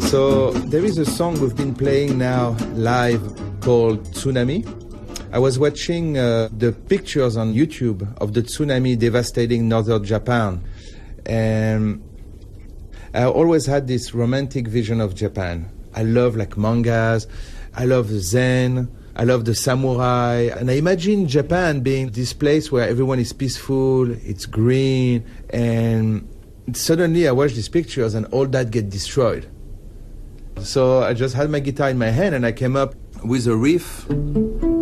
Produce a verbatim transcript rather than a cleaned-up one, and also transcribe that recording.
So there is a song we've been playing now live called Tsunami. I was watching uh, the pictures on YouTube of the tsunami devastating northern Japan. And I always had this romantic vision of Japan. I love like mangas, I love Zen, I love the samurai. And I imagine Japan being this place where everyone is peaceful, it's green, and suddenly I watch these pictures and all that get destroyed. So I just had my guitar in my hand and I came up with a riff.